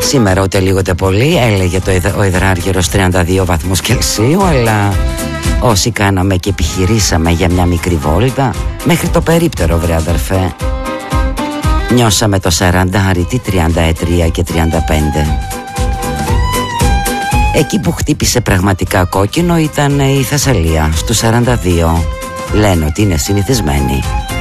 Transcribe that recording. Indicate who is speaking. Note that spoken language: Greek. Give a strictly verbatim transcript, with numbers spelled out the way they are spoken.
Speaker 1: Σήμερα ούτε λίγο ούτε πολύ, έλεγε το, ο υδράργυρος τριάντα δύο βαθμούς Κελσίου, αλλά όσοι κάναμε και επιχειρήσαμε για μια μικρή βόλτα, μέχρι το περίπτερο, βρε αδερφέ, νιώσαμε το σαραντάρι, τι τριάντα τρία και τριάντα πέντε. Εκεί που χτύπησε πραγματικά κόκκινο ήταν η Θεσσαλία, στους σαράντα δύο. Λένε ότι είναι συνηθισμένοι.